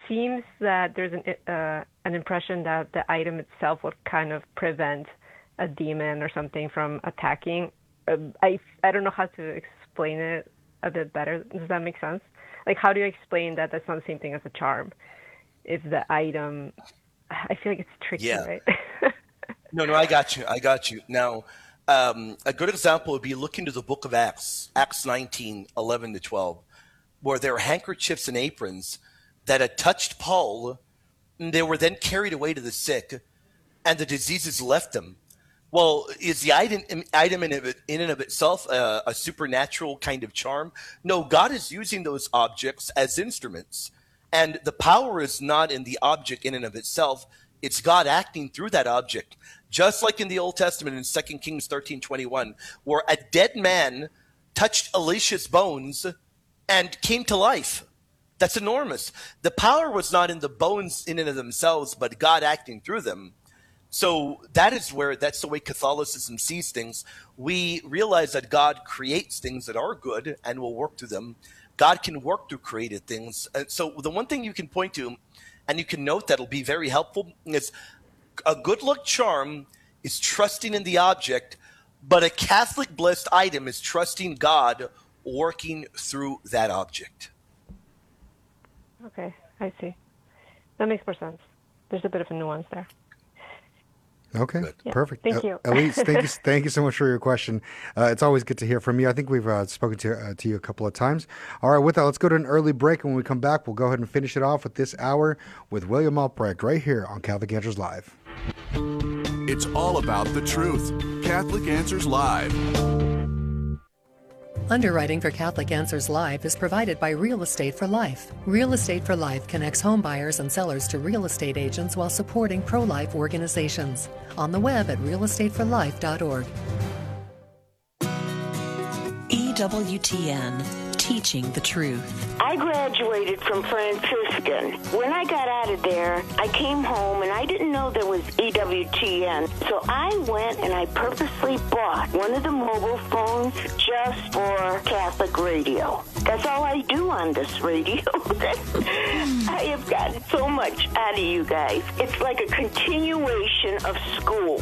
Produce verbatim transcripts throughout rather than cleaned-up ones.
seems that there's an uh, an impression that the item itself would kind of prevent a demon or something from attacking. Uh, I I don't know how to explain it a bit better. Does that make sense? Like, how do you explain that that's not the same thing as a charm? If the item, I feel like it's tricky, Yeah. right? No, no, I got you. I got you. Now, um, a good example would be look into the book of Acts, Acts nineteen, eleven to twelve, where there are handkerchiefs and aprons that had touched Paul, and they were then carried away to the sick, and the diseases left them. Well, is the item, item in, of, in and of itself uh, a supernatural kind of charm? No, God is using those objects as instruments. And the power is not in the object in and of itself. It's God acting through that object. Just like in the Old Testament in Second Kings thirteen twenty-one, where a dead man touched Elisha's bones and came to life. That's enormous. The power was not in the bones in and of themselves, but God acting through them. So that is where, that's the way Catholicism sees things. We realize that God creates things that are good and will work through them. God can work through created things. And so the one thing you can point to, and you can note that'll be very helpful, is a good luck charm is trusting in the object, but a Catholic blessed item is trusting God working through that object. Okay, I see. That makes more sense. There's a bit of a nuance there. Okay, yeah, perfect. Thank you. Elise, thank you, thank you so much for your question. Uh, it's always good to hear from you. I think we've uh, spoken to uh, to you a couple of times. All right, with that, let's go to an early break. And when we come back, we'll go ahead and finish it off with this hour with William Albrecht right here on Catholic Answers Live. It's all about the truth. Catholic Answers Live. Underwriting for Catholic Answers Live is provided by Real Estate for Life. Real Estate for Life connects home buyers and sellers to real estate agents while supporting pro-life organizations. On the web at real estate for life dot org. E W T N, teaching the truth. I graduated from Franciscan. When I got out of there, I came home and I didn't know there was E W T N. So I went and I purposely bought one of the mobile phones just for Catholic radio. That's all I do on this radio. I have gotten so much out of you guys. It's like a continuation of school.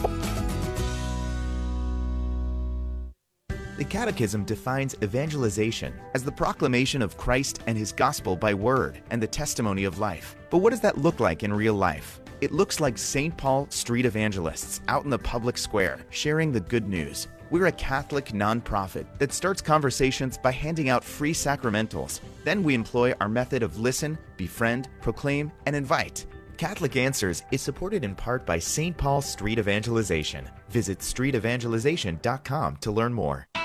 The Catechism defines evangelization as the proclamation of Christ and His gospel by word and the testimony of life. But what does that look like in real life? It looks like Saint Paul street evangelists out in the public square sharing the good news. We're a Catholic nonprofit that starts conversations by handing out free sacramentals. Then we employ our method of listen, befriend, proclaim, and invite. Catholic Answers is supported in part by Saint Paul Street Evangelization. Visit street evangelization dot com to learn more.